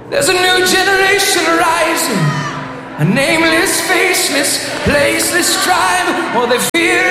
There's a new generation rising, a nameless, faceless, placeless tribe. Oh, they fear